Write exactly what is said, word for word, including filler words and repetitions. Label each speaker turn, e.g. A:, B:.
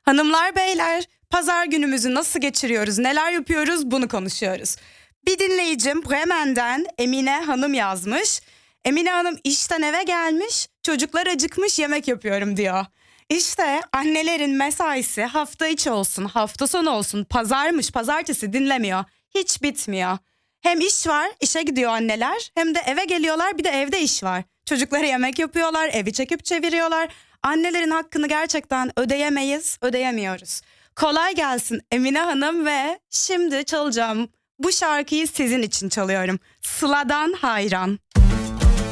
A: Hanımlar beyler, pazar günümüzü nasıl geçiriyoruz, neler yapıyoruz bunu konuşuyoruz. Bir dinleyicim Bremen'den Emine Hanım yazmış. Emine Hanım işten eve gelmiş, çocuklar acıkmış yemek yapıyorum diyor. İşte annelerin mesaisi hafta içi olsun, hafta sonu olsun, pazarmış, pazartesi dinlemiyor. Hiç bitmiyor. Hem iş var, işe gidiyor anneler, hem de eve geliyorlar, bir de evde iş var. Çocuklara yemek yapıyorlar, evi çekip çeviriyorlar. Annelerin hakkını gerçekten ödeyemeyiz, ödeyemiyoruz. Kolay gelsin Emine Hanım ve şimdi çalacağım bu şarkıyı sizin için çalıyorum. Sıla'dan Hayran.